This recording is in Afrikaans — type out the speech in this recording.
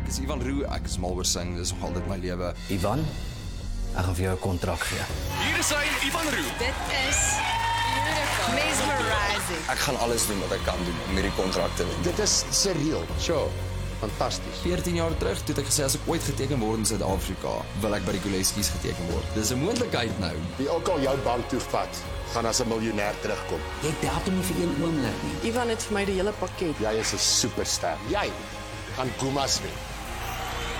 Ek is Ivan Roux, ek is mal oor sing, dis nog altyd my lewe. Ivan, ek gaan vir jou 'n kontrak gee. Hier is hy, Ivan Roux. Dit is beautiful. Mesmerizing. Ek gaan alles doen wat ek kan doen om hierdie kontrak te wen. Dit is surreal. Sure. Fantasties. 14 jaar terug, toe het ek gesê as ek ooit geteken word in Suid-Afrika, wil ek by die Koleskies geteken word. Dis 'n moontlikheid nou. Wie ook al jou bank toe vat, gaan as 'n miljonair terugkom. Jy help hom nie vir een oomblik nie. Ivan het vir my die hele pakket. Jy is 'n superster. Jy gaan Gumas wen.